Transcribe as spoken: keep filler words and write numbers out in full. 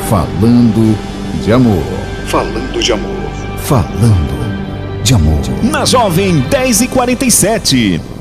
Falando de amor. Falando de amor. Falando de amor. Na Jovem dez e quarenta e sete.